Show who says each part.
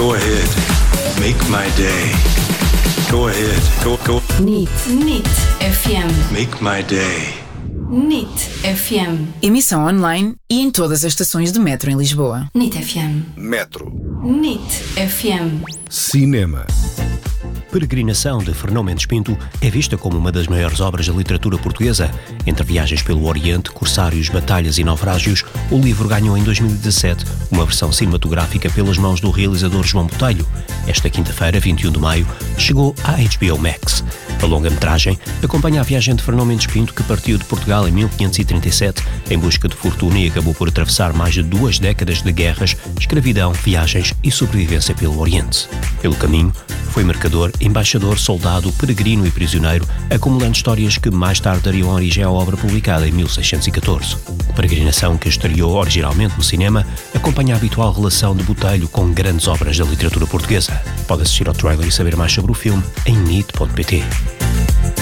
Speaker 1: Go ahead. Make my day. Go ahead. Go.
Speaker 2: NIT FM.
Speaker 1: Make my day.
Speaker 2: NIT FM.
Speaker 3: Emissão online e em todas as estações de metro em Lisboa.
Speaker 2: NIT FM.
Speaker 4: Metro.
Speaker 2: NIT FM.
Speaker 4: Cinema.
Speaker 5: Peregrinação, de Fernão Mendes Pinto, é vista como uma das maiores obras da literatura portuguesa. Entre viagens pelo Oriente, corsários, batalhas e naufrágios, o livro ganhou em 2017 uma versão cinematográfica pelas mãos do realizador João Botelho. Esta quinta-feira, 21 de maio, chegou à HBO Max. A longa-metragem acompanha a viagem de Fernão Mendes Pinto, que partiu de Portugal em 1537 em busca de fortuna e acabou por atravessar mais de 2 décadas de guerras, escravidão, viagens e sobrevivência pelo Oriente. Pelo caminho, foi mercador, embaixador, soldado, peregrino e prisioneiro, acumulando histórias que mais tarde dariam origem à obra publicada em 1614. Peregrinação, que estreou originalmente no cinema, acompanha a habitual relação de Botelho com grandes obras da literatura portuguesa. Pode assistir ao trailer e saber mais sobre o filme em nit.pt.